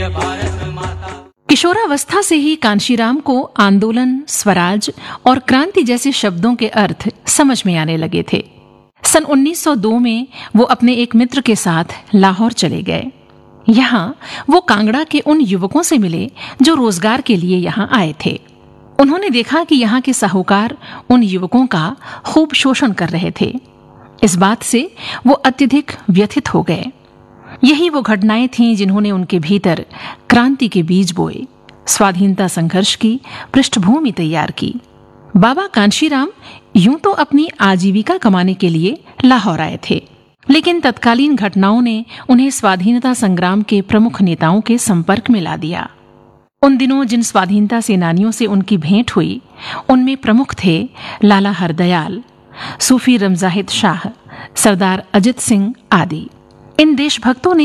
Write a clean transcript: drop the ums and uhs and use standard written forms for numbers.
किशोरावस्था से ही कांशीराम को आंदोलन, स्वराज और क्रांति जैसे शब्दों के अर्थ समझ में आने लगे थे। सन 1902 में वो अपने एक मित्र के साथ लाहौर चले गए। यहाँ वो कांगड़ा के उन युवकों से मिले जो रोजगार के लिए यहाँ आए थे। उन्होंने देखा कि यहाँ के साहूकार उन युवकों का खूब शोषण कर रहे थे। इस बात से वो अत्यधिक व्यथित हो गए। यही वो घटनाएं थीं जिन्होंने उनके भीतर क्रांति के बीज बोए, स्वाधीनता संघर्ष की पृष्ठभूमि तैयार की। बाबा कांशीराम यूं तो अपनी आजीविका कमाने के लिए लाहौर आए थे, लेकिन तत्कालीन घटनाओं ने उन्हें स्वाधीनता संग्राम के प्रमुख नेताओं के संपर्क में ला दिया। उन दिनों जिन स्वाधीनता सेनानियों से उनकी भेंट हुई, उनमें प्रमुख थे लाला हरदयाल, सूफी रमजाहिद शाह, सरदार अजित सिंह आदि। इन देशभक्तों ने